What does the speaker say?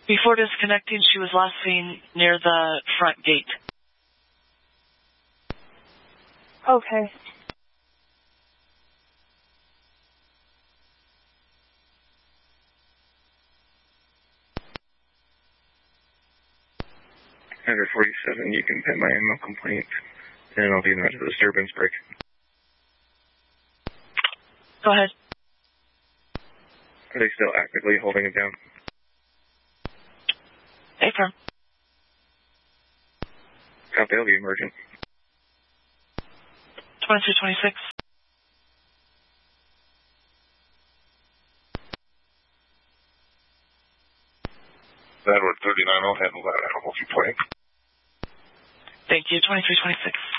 Before disconnecting, she was last seen near the front gate. Okay. Under 47, you can pin my email complaint, and I'll be in the disturbance break. Go ahead. Are they still actively holding it down? Affirm. Copy, I'll be emergent. 2226. Edward 39, I'll handle that. I don't know if you play. Thank you, 2326.